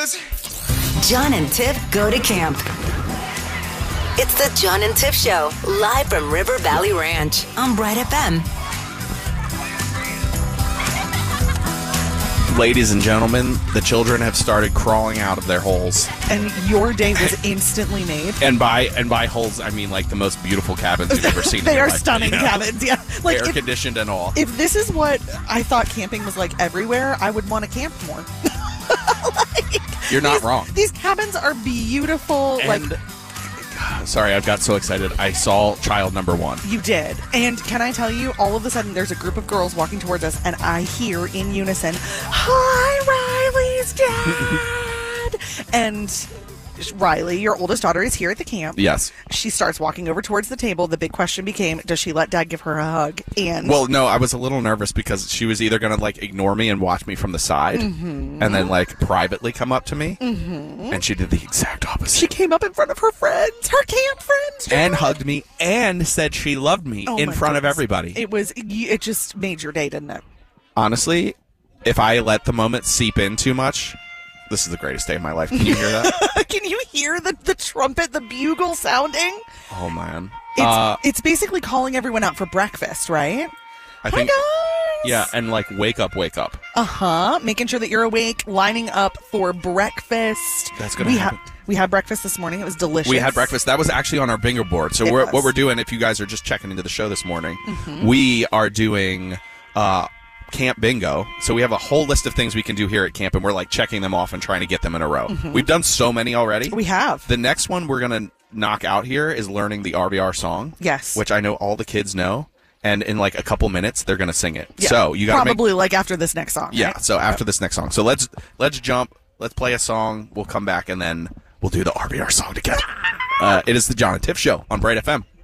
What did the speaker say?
John and Tiff go to camp. It's the John and Tiff Show, live from River Valley Ranch on Bright FM. Ladies and gentlemen, the children have started crawling out of their holes. And your day was instantly made. And by holes, I mean like the most beautiful cabins you've ever seen. They are stunning cabins, yeah. Like air conditioned and all. If this is what I thought camping was like everywhere, I would want to camp more. You're not wrong. These cabins are beautiful. And, sorry, I've got so excited. I saw child number one. You did. And can I tell you, all of a sudden, there's a group of girls walking towards us, and I hear in unison, "Hi, Riley's dad!" And Riley, your oldest daughter, is here at the camp. Yes. She starts walking over towards the table. The big question became, does she let Dad give her a hug? And well, no, I was a little nervous because she was either going to like ignore me and watch me from the side and then like privately come up to me. And she did the exact opposite. She came up in front of her friends, her camp friends. And hugged me and said she loved me in front of everybody. It just made your day, didn't it? Honestly, if I let the moment seep in too much, this is the greatest day of my life. Can you hear that? Can you hear the trumpet, the bugle sounding? Oh, man. It's basically calling everyone out for breakfast, right? I think, hi, guys! Yeah, and like, wake up. Making sure that you're awake, lining up for breakfast. That's going to happen. We had breakfast this morning. It was delicious. We had breakfast. That was actually on our bingo board. So what we're doing, if you guys are just checking into the show this morning, we are doing camp bingo. So we have a whole list of things we can do here at camp, and we're like checking them off and trying to get them in a row. We've done so many already. We have. The next one we're going to knock out here is learning the RBR song. Yes. Which I know all the kids know. And in like a couple minutes, they're going to sing it. Yeah, so you got probably like after this next song. Yeah. Right? So after this next song. So let's jump. Let's play a song. We'll come back and then we'll do the RBR song together. It is the John and Tiff Show on Bright FM.